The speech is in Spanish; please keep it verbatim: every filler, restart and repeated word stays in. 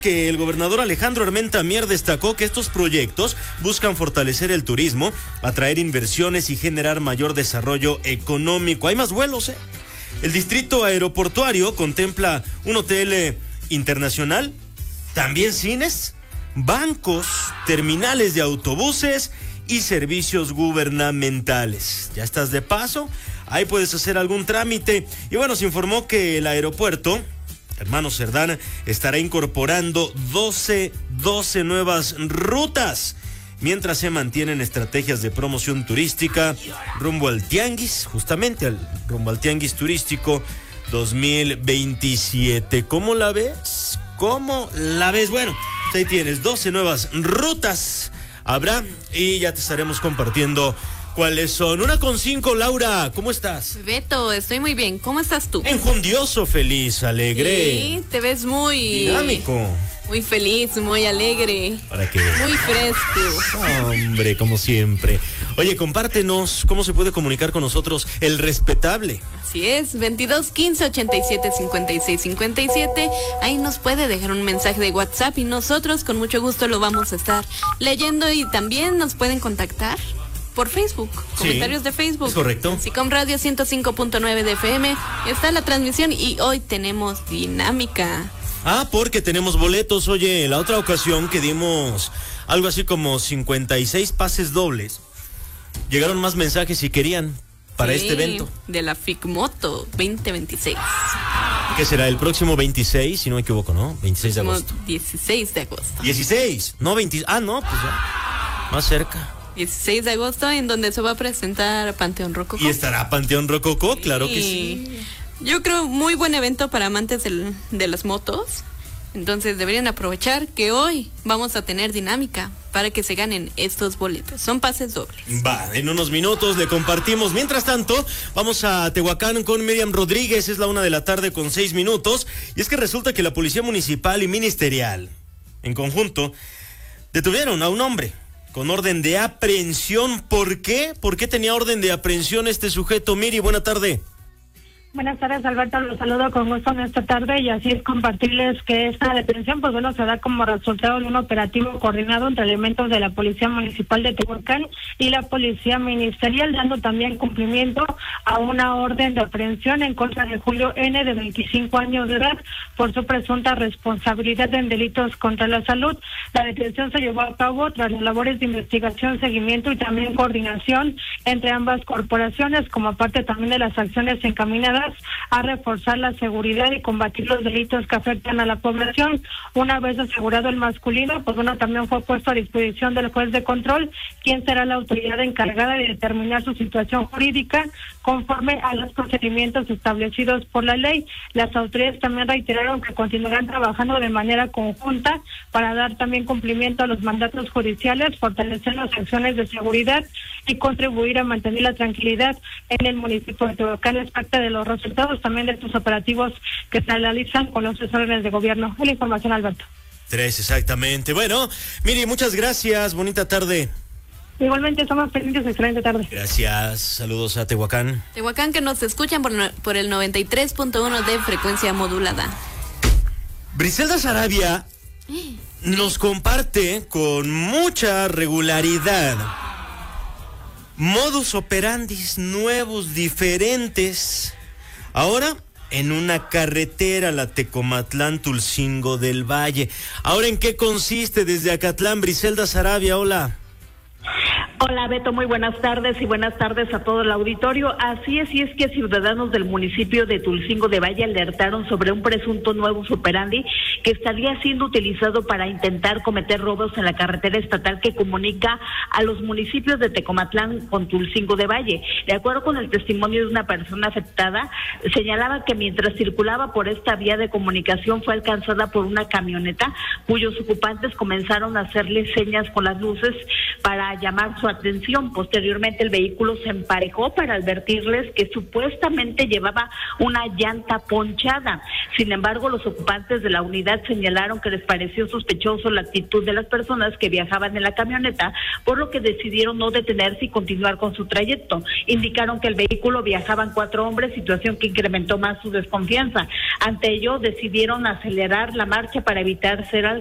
Que el gobernador Alejandro Armenta Mier destacó que estos proyectos buscan fortalecer el turismo, atraer inversiones y generar mayor desarrollo económico. Hay más vuelos, ¿eh? El distrito aeroportuario contempla un hotel eh, internacional, también cines, bancos, terminales de autobuses y servicios gubernamentales. ¿Ya estás de paso? Ahí puedes hacer algún trámite. Y bueno, se informó que el aeropuerto Hermano Cerdán estará incorporando doce, doce nuevas rutas, mientras se mantienen estrategias de promoción turística rumbo al Tianguis, justamente al, rumbo al Tianguis Turístico dos mil veintisiete. ¿Cómo la ves? ¿Cómo la ves? Bueno, ahí tienes doce nuevas rutas. Habrá y ya te estaremos compartiendo ¿cuáles son? Una con cinco, Laura, ¿cómo estás? Beto, estoy muy bien, ¿cómo estás tú? Enjundioso, feliz, alegre. Sí, te ves muy... dinámico. Muy feliz, muy alegre. ¿Para qué? Muy fresco. Hombre, como siempre. Oye, compártenos cómo se puede comunicar con nosotros el respetable. Así es, veintidós quince ochenta y siete cincuenta y seis cincuenta y siete. Ahí nos puede dejar un mensaje de WhatsApp y nosotros con mucho gusto lo vamos a estar leyendo, y también nos pueden contactar por Facebook, sí, comentarios de Facebook. Es correcto. Sicom Radio ciento cinco punto nueve de F M. Está la transmisión y hoy tenemos dinámica. Ah, porque tenemos boletos. Oye, la otra ocasión que dimos algo así como cincuenta y seis pases dobles, llegaron más mensajes y querían para sí, este evento. De la FICMoto veinte veintiséis. ¿Qué será? El próximo veintiséis, si no me equivoco, ¿no? veintiséis de agosto. dieciséis de agosto. dieciséis, no veinte. Ah, no, pues ya. Más cerca. dieciséis de agosto, en donde se va a presentar Panteón Rococó. Y estará Panteón Rococó, sí, claro que sí. Yo creo muy buen evento para amantes del, de las motos. Entonces deberían aprovechar que hoy vamos a tener dinámica para que se ganen estos boletos. Son pases dobles. Va, en unos minutos le compartimos. Mientras tanto, vamos a Tehuacán con Miriam Rodríguez. Es la una de la tarde con seis minutos. Y es que resulta que la Policía Municipal y Ministerial, en conjunto, detuvieron a un hombre con orden de aprehensión. ¿Por qué? ¿Por qué tenía orden de aprehensión este sujeto? Miri, buena tarde. Buenas tardes, Alberto, los saludo con gusto en esta tarde, y así es compartirles que esta detención, pues bueno, se da como resultado de un operativo coordinado entre elementos de la Policía Municipal de Tehuacán y la Policía Ministerial, dando también cumplimiento a una orden de aprehensión en contra de Julio N., de veinticinco años de edad, por su presunta responsabilidad en delitos contra la salud. La detención se llevó a cabo tras las labores de investigación, seguimiento y también coordinación entre ambas corporaciones, como parte también de las acciones encaminadas a reforzar la seguridad y combatir los delitos que afectan a la población. Una vez asegurado el masculino, pues bueno, también fue puesto a disposición del juez de control, quien será la autoridad encargada de determinar su situación jurídica conforme a los procedimientos establecidos por la ley. Las autoridades también reiteraron que continuarán trabajando de manera conjunta para dar también cumplimiento a los mandatos judiciales, fortalecer las acciones de seguridad y contribuir a mantener la tranquilidad en el municipio de Tehuacán. Es parte de los resultados también de estos operativos que se realizan con los órdenes de gobierno. Es la información, Alberto. Tres, exactamente. Bueno, Miri, muchas gracias. Bonita tarde. Igualmente, estamos pendientes. Excelente tarde. Gracias. Saludos a Tehuacán. Tehuacán, que nos escuchan por, por el noventa y tres punto uno de frecuencia modulada. Briselda Sarabia nos comparte con mucha regularidad modus operandis nuevos, diferentes. Ahora en una carretera, la Tecomatlán-Tulcingo del Valle. Ahora, ¿en qué consiste desde Acatlán? Briselda Sarabia, hola. Hola Beto, muy buenas tardes y buenas tardes a todo el auditorio. Así es, y es que ciudadanos del municipio de Tulcingo de Valle alertaron sobre un presunto nuevo operandi que estaría siendo utilizado para intentar cometer robos en la carretera estatal que comunica a los municipios de Tecomatlán con Tulcingo de Valle. De acuerdo con el testimonio de una persona afectada, señalaba que mientras circulaba por esta vía de comunicación fue alcanzada por una camioneta cuyos ocupantes comenzaron a hacerle señas con las luces para llamar su atención. Posteriormente el vehículo se emparejó para advertirles que supuestamente llevaba una llanta ponchada. Sin embargo, los ocupantes de la unidad señalaron que les pareció sospechoso la actitud de las personas que viajaban en la camioneta, por lo que decidieron no detenerse y continuar con su trayecto. Indicaron que el vehículo viajaban cuatro hombres, situación que incrementó más su desconfianza. Ante ello, decidieron acelerar la marcha para evitar ser